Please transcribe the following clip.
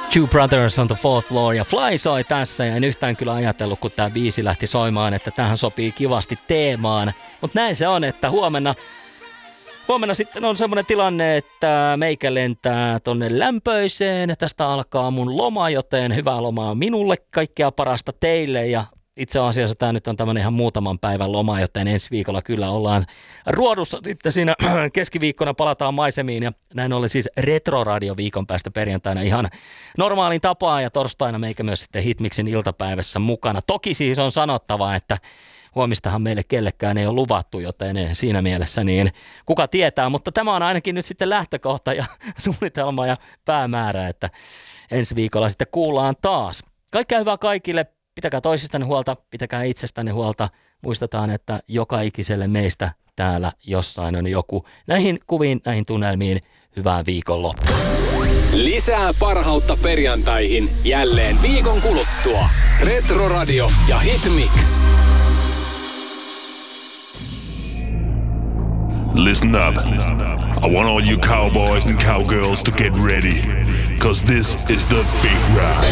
Two Brothers on the Fourth Floor ja Fly soi tässä ja en yhtään kyllä ajatellut, kun tää biisi lähti soimaan, että tähän sopii kivasti teemaan. Mutta näin se on, että huomenna sitten on semmoinen tilanne, että meikä lentää tonne lämpöiseen. Tästä alkaa mun loma, joten hyvää lomaa minulle, kaikkea parasta teille ja itse asiassa tämä nyt on tämmöinen ihan muutaman päivän loma, joten ensi viikolla kyllä ollaan ruodussa. Sitten siinä keskiviikkona palataan maisemiin ja näin ollen siis Retroradio viikon päästä perjantaina ihan normaalin tapaan ja torstaina meikä myös sitten Hitmixin iltapäivässä mukana. Toki siis on sanottava, että huomistahan meille kellekään ei ole luvattu, joten siinä mielessä niin kuka tietää, mutta tämä on ainakin nyt sitten lähtökohta ja suunnitelma ja päämäärä, että ensi viikolla sitten kuullaan taas. Kaikkea hyvää kaikille. Pitäkää toisistanne huolta, pitäkää itsestänne huolta. Muistetaan, että joka ikiselle meistä täällä jossain on joku. Näihin kuviin, näihin tunnelmiin, hyvää viikonloppua. Lisää parhautta perjantaihin jälleen viikon kuluttua. Retroradio ja Hitmix. Listen up. I want all you cowboys and cowgirls to get ready. 'Cause this is the big ride.